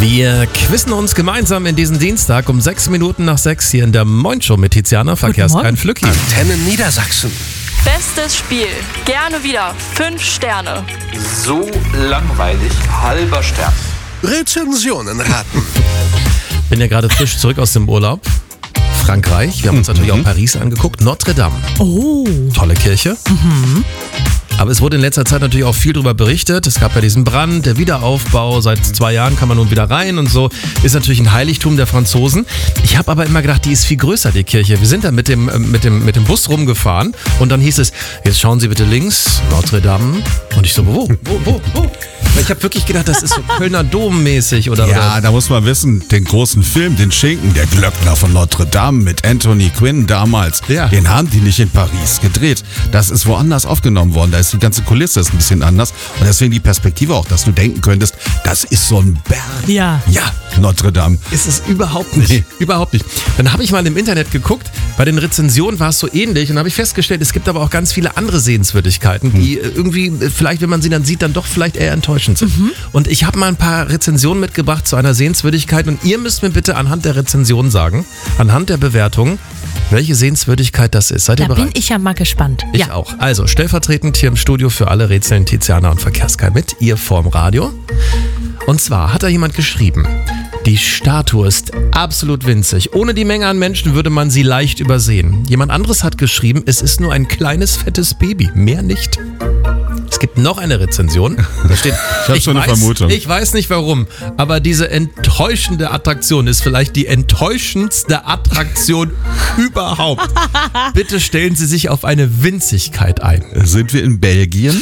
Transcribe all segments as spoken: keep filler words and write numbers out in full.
Wir quizzen uns gemeinsam in diesen Dienstag um sechs Minuten nach sechs hier in der Moin Show mit Tiziana. Verkehrskein Flücki. Antennen Niedersachsen. Bestes Spiel. Gerne wieder. Fünf Sterne. So langweilig. Halber Stern. Rezensionen raten. Bin ja gerade frisch zurück aus dem Urlaub. Frankreich. Wir haben uns natürlich auch Paris angeguckt. Notre Dame. Oh. Tolle Kirche. Mhm. Aber es wurde in letzter Zeit natürlich auch viel darüber berichtet. Es gab ja diesen Brand, der Wiederaufbau. Seit zwei Jahren kann man nun wieder rein und so. Ist natürlich ein Heiligtum der Franzosen. Ich habe aber immer gedacht, die ist viel größer, die Kirche. Wir sind da mit dem, mit dem, mit dem Bus rumgefahren und dann hieß es, jetzt schauen Sie bitte links, Notre Dame. Und ich so, wo, wo, wo, wo? Ich habe wirklich gedacht, das ist so Kölner Dom-mäßig oder Ja, oder? da muss man wissen, den großen Film, den Schinken, der Glöckner von Notre Dame mit Anthony Quinn damals, Ja. den haben die nicht in Paris gedreht. Das ist woanders aufgenommen worden. Da ist die ganze Kulisse ist ein bisschen anders. Und deswegen die Perspektive auch, dass du denken könntest, das ist so ein Berg. Ja. Ja, Notre Dame. Ist es überhaupt nicht. Nee. Überhaupt nicht. Dann habe ich mal im Internet geguckt, bei den Rezensionen war es so ähnlich und habe ich festgestellt, es gibt aber auch ganz viele andere Sehenswürdigkeiten, die äh, irgendwie, äh, vielleicht, wenn man sie dann sieht, dann doch vielleicht eher enttäuschend sind. Und ich habe mal ein paar Rezensionen mitgebracht zu einer Sehenswürdigkeit und ihr müsst mir bitte anhand der Rezension sagen, anhand der Bewertung, welche Sehenswürdigkeit das ist. Seid ihr Da bereit? bin ich ja mal gespannt. Ich ja. auch. Also, stellvertretend hier im Studio für alle Rätseln Tiziana und Verkehrskein mit ihr vorm Radio. Und zwar hat da jemand geschrieben, die Statue ist absolut winzig. Ohne die Menge an Menschen würde man sie leicht übersehen. Jemand anderes hat geschrieben, es ist nur ein kleines, fettes Baby, mehr nicht. Es gibt noch eine Rezension. Da steht, Ich habe schon eine weiß, Vermutung. Ich weiß nicht warum, aber diese enttäuschende Attraktion ist vielleicht die enttäuschendste Attraktion überhaupt. Bitte stellen Sie sich auf eine Winzigkeit ein. Sind wir in Belgien?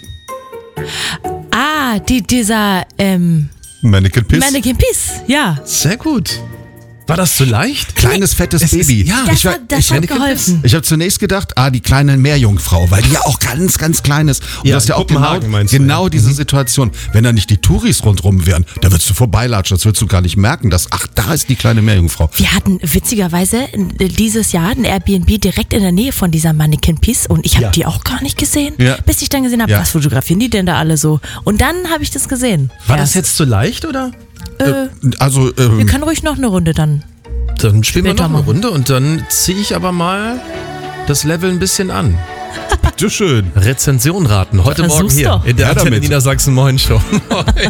Ah, die, dieser ähm, Mannequin Piss? Mannequin Piss. Ja. Sehr gut. War das zu leicht? Kleines, fettes Es ist- Baby. ja, Das, ich war, hat, das ich, hat geholfen. Ich habe zunächst gedacht, ah, die kleine Meerjungfrau, weil die ja auch ganz, ganz klein ist. Und Ja, das ist ja in auch genau, Kopenhagen meinst du, genau ja. diese Situation. Wenn da nicht die Touris rundrum wären, da würdest du vorbeilatschen, das würdest du gar nicht merken, dass, ach, da ist die kleine Meerjungfrau. Wir hatten witzigerweise dieses Jahr ein Airbnb direkt in der Nähe von dieser Mannequin Piss und ich habe Ja. die auch gar nicht gesehen, Ja. bis ich dann gesehen habe, Ja. was fotografieren die denn da alle so? Und dann habe ich das gesehen. War Ja. das jetzt zu leicht, oder? Äh, Also, wir ähm, können ruhig noch eine Runde dann. Dann spielen wir noch Später eine machen. Runde und dann ziehe ich aber mal das Level ein bisschen an. bitteschön. Rezension raten. Heute Versuch's Morgen hier doch. in der Ja, Antenne damit. Niedersachsen Moin Show. Moin.